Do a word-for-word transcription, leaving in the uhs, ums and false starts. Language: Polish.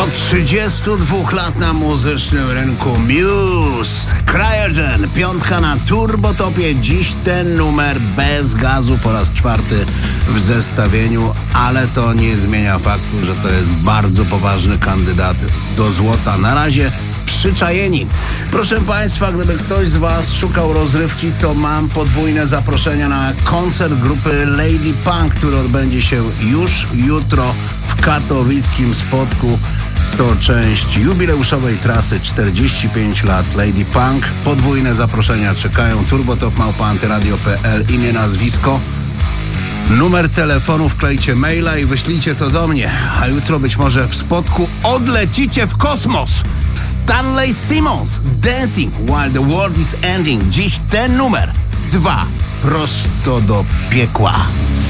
Od trzydziestu dwóch lat na muzycznym rynku Muse, Cryogen, piątka na Turbotopie. Dziś ten numer bez gazu po raz czwarty w zestawieniu, ale to nie zmienia faktu, że to jest bardzo poważny kandydat do złota. Na razie przyczajeni. Proszę Państwa, gdyby ktoś z Was szukał rozrywki, to mam podwójne zaproszenia na koncert grupy Lady Punk, który odbędzie się już jutro w katowickim Spodku. To część jubileuszowej trasy czterdzieści pięć lat Lady Punk. Podwójne zaproszenia czekają. Turbotop małpa antyradio kropka p l, imię, nazwisko, numer telefonu, wklejcie maila i wyślijcie to do mnie. A jutro być może w Spodku odlecicie w kosmos. Stanley Simmons, Dancing While the World is Ending. Dziś ten numer. Dwa. Prosto do piekła.